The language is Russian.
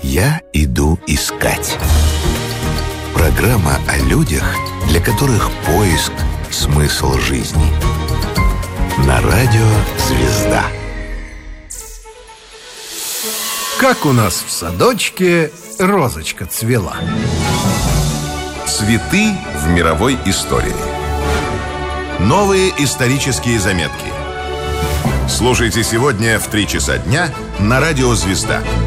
Я иду искать. Программа о людях, для которых поиск – смысл жизни. На радио «Звезда». Как у нас в садочке розочка цвела. Цветы в мировой истории. Новые исторические заметки. Слушайте сегодня в 3 часа дня на радио «Звезда».